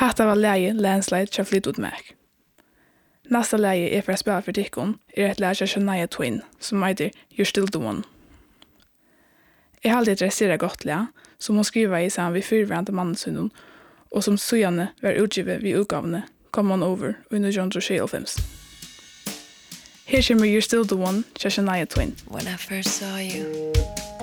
Hatta var läge Landslide till Fleetwood Mac. Nästa läge är för att spela för Dickon är ett läge av Shania Twain som heter You're Still the One. Jag har alltid intresserat gott lä som hon skriver i samman vid fyrvärande manneshunden och som Sujane var utgivet vid utgavene Come On Over i 1925. Här kommer You're Still the One till Shania Twain. When I first saw you